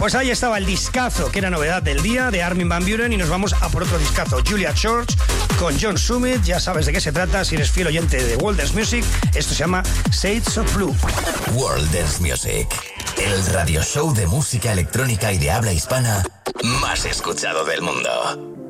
Pues ahí estaba el discazo, que era novedad del día, de Armin van Buuren, y nos vamos a por otro discazo, Julia Church, con John Summit. Ya sabes de qué se trata, si eres fiel oyente de World Dance Music. Esto se llama Shades of Blue. World Dance Music, el radio show de música electrónica y de habla hispana más escuchado del mundo.